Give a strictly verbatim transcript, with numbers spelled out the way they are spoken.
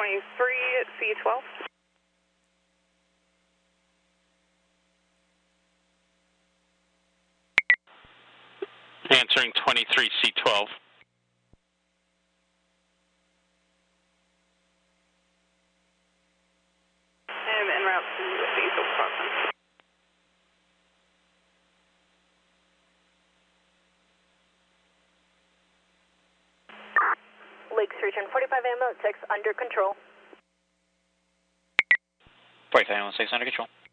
twenty-three C twelve. Answering twenty-three C twelve. And en route to the Eagle Crossing. Lakes Region forty-five A M O six under control. forty-five A M O six under control.